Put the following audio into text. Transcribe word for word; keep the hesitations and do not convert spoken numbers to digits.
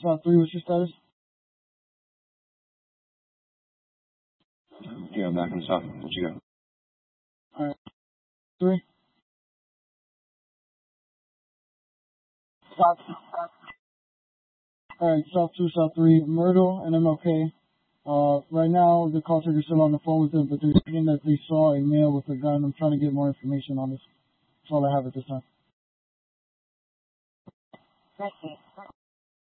South three, what's your status? Yeah, I'm back in the South. What you got? Alright. Three. South. Alright, South two, South three, Myrtle and M L K. Uh, right now, the call taker's still on the phone with them, but they're saying that they saw a male with a gun. I'm trying to get more information on this. That's all I have at this time.